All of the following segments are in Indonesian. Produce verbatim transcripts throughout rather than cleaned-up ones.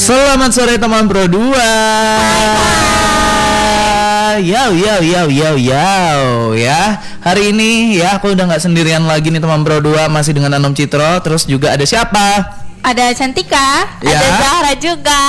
Selamat sore teman Pro dua. Yo yo yo yo yo ya. Hari ini ya aku udah nggak sendirian lagi nih teman Pro dua, masih dengan Anom Citro. Terus juga ada siapa? Ada Cantika, ya. Ada Zahra juga.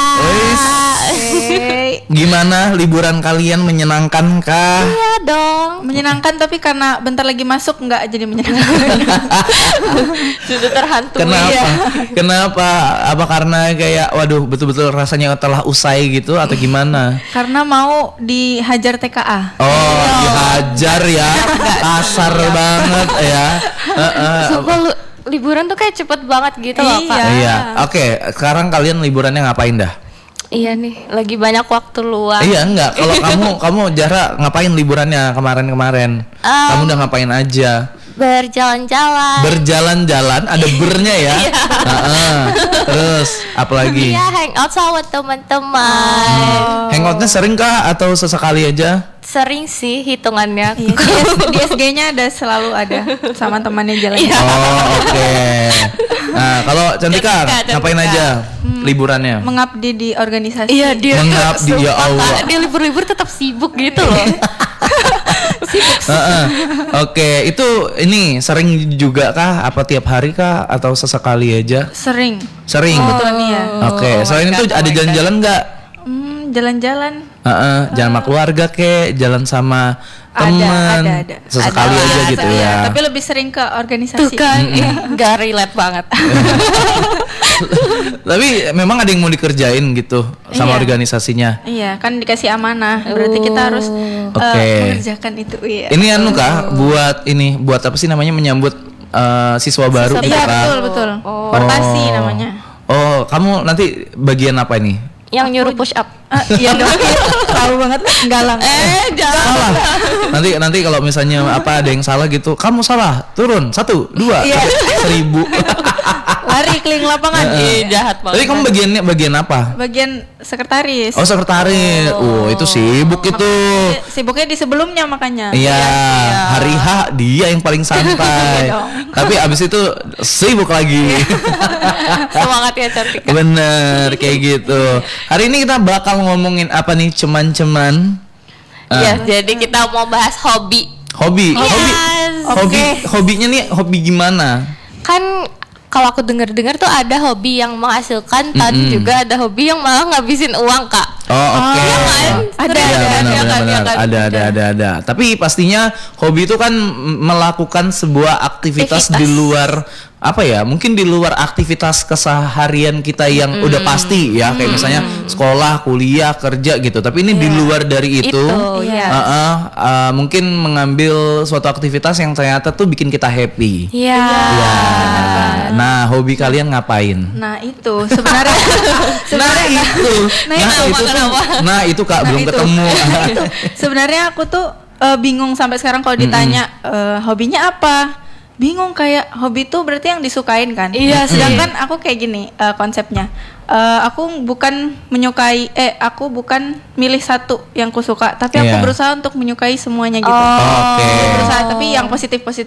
Hey. Gimana liburan kalian, menyenangkan kah? Iya dong. Menyenangkan, tapi karena bentar lagi masuk nggak jadi menyenangkan. Sudah terhantui. Kenapa? Ya. Kenapa? Apa karena kayak waduh betul-betul rasanya telah usai gitu atau gimana? Karena mau dihajar T K A. Oh, oh. Dihajar ya. Kasar banget ya. Uh-uh. Sumpah lu liburan tuh kayak cepet banget gitu loh, Kak. Iya. Oke, sekarang kalian liburannya ngapain dah? Iya nih, lagi banyak waktu luang. Iya enggak, kalau kamu kamu Zahra ngapain liburannya kemarin-kemarin? Um, kamu udah ngapain aja? Berjalan-jalan. Berjalan-jalan, ada bernya ya. uh-uh. Terus apalagi? Iya, hangout sama teman-teman. Oh. Hangoutnya sering kah atau sesekali aja? Sering sih hitungannya. Iya, di S G-nya ada selalu ada sama temannya jalan. Oh oke. Okay. Nah kalau Cantika, Cantika ngapain Cantika. aja hmm, liburannya? Mengabdi di organisasi. Iya dia mengabdi ya Allah. Dia libur-libur tetap sibuk gitu loh. Sibuk. Uh-uh. Oke, okay. Itu ini sering juga kah? Apa tiap hari kah? Atau sesekali aja? Sering. Sering. Oh. Betul nih ya. Oke. Okay. Oh Selain itu ada jalan-jalan nggak? Hmm, jalan-jalan. Uh-uh. Jalan sama keluarga kek, jalan sama teman. Ada, ada, ada. Sesekali ada, aja ada, gitu ada, ya. Tapi lebih sering ke organisasi. Tuh kan, nggak relate banget. Tapi memang ada yang mau dikerjain gitu sama iya. organisasinya. Iya, kan dikasih amanah. Berarti kita harus okay. uh, mengerjakan itu. Iya. Ini anu kah buat ini buat apa sih namanya menyambut uh, siswa baru? Iya betul betul. Oh. Portasi namanya. Oh, kamu nanti bagian apa ini? Yang nyuruh push up. Uh, iya dong. Tahu banget galang. Eh, jangan. Salah. Nanti nanti kalau misalnya apa ada yang salah gitu, kamu salah. Turun satu, dua, iya. seribu. Lari keliling lapangan. Ih, jahat banget. Tapi kamu bagiannya bagian apa? Bagian sekretaris. Oh, sekretaris. Oh, oh itu sibuk itu. Sibuknya di sebelumnya makanya. Iya, ya. Hari H dia yang paling santai. Tapi abis itu sibuk lagi. Semangat ya Cantika. Bener kayak gitu. Hari ini kita bakal ngomongin apa nih, ceman-ceman. Iya, uh. jadi kita mau bahas hobi. Hobi. Yes. Hobi. Hobi. Okay. Hobinya nih hobi gimana? Kan kalau aku dengar-dengar tuh ada hobi yang menghasilkan, tapi mm-hmm. juga ada hobi yang malah ngabisin uang, Kak. Oh, oke. Okay. Oh, ya kan? Ada, ya, ada, kan? benar, ya, benar, kan? benar. Ya, kan? ada, ada, ada, ada. Tapi pastinya hobi itu kan melakukan sebuah aktivitas, aktivitas di luar apa ya? Mungkin di luar aktivitas keseharian kita yang mm. udah pasti ya, kayak mm. misalnya sekolah, kuliah, kerja gitu. Tapi ini yeah. di luar dari itu, itu yes. uh, uh, uh, mungkin mengambil suatu aktivitas yang ternyata tuh bikin kita happy. Iya. Yeah. Yeah. Nah, hobi kalian ngapain? Nah itu sebenarnya. Nah itu, nah, nah itu, itu tuh, nah itu kak nah, belum itu. ketemu. Nah, itu. Sebenarnya aku tuh uh, bingung sampai sekarang kalau ditanya mm-hmm. uh, hobinya apa. Bingung, kayak hobi tuh berarti yang disukain kan? Iya. Sedangkan aku kayak gini uh, konsepnya. Uh, aku bukan menyukai, eh aku bukan milih satu yang ku suka, tapi aku yeah. berusaha untuk menyukai semuanya gitu. Oh. Oke. Okay. Berusaha, tapi yang positif positif